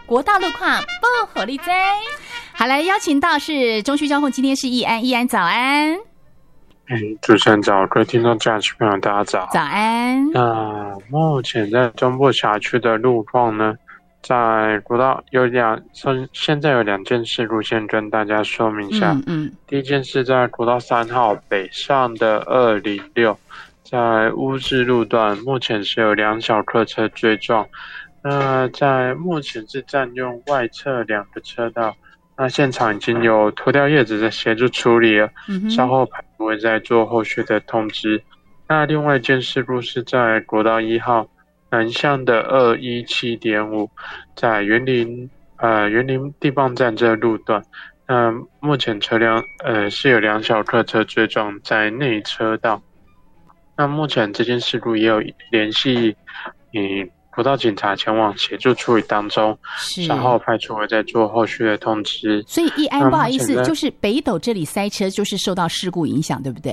国道路况不火力在。好，来邀请到是中区交通，今天是易安，易安早安。 主持人早，各位听众驾驶朋友大家早。 早安。 那目前在中部辖区的路况呢，在国道现在有两件事路线跟大家说明一下。第一件事在国道3号北上的206，在乌日路段，目前是有2小客车追撞。那在目前是占用外侧2个车道。那现场已经有拖吊业者在协助处理了，稍后排除会再做后续的通知。那另外一件事故是在国道1号南向的217.5，在园林地磅站这路段，那目前车辆是有2小客车追撞在内车道。那目前这件事故也有联系国道警察前往协助处理当中，稍后派出会再做后续的通知。 所以易安不好意思，就是北斗这里塞车，就是受到事故影响，对不对？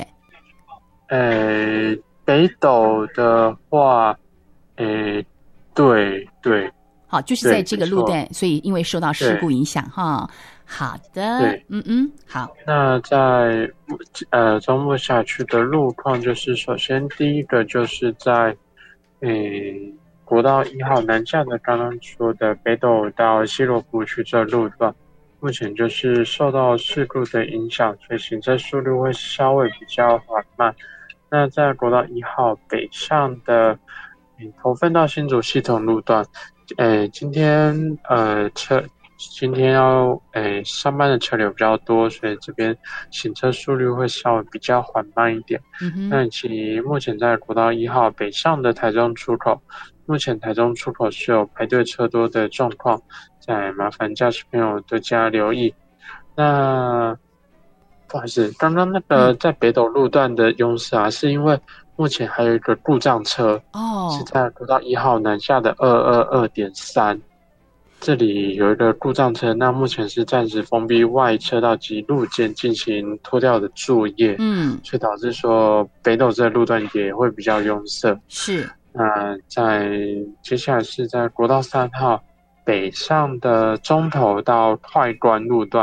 北斗的话，对， 好，就是在这个路段，所以因为受到事故影响哈。好的， 对， 好。 那在中部辖区的路况，就是首先第一个就是在国道1号南下的刚刚说的北斗到西螺湖区这路段，目前就是受到事故的影响，所以行车速率会稍微比较缓慢。那在国道1号北上的头份到新竹系统路段，今天要上班的车流比较多，所以这边行车速率会稍微比较缓慢一点。那以及目前在国道1号北上的台中出口，目前台中出口是有排队车多的状况，再麻烦驾驶朋友多加留意。那不好意思，刚刚那个在北斗路段的拥塞啊，是因为目前还有一个故障车是在国道1号南下的222.3，这里有一个故障车，那目前是暂时封闭外车道及路肩进行拖吊的作业，所以导致说北斗这个路段也会比较拥塞。 是。 那接下来是在国道3号北上的中投到快关路段，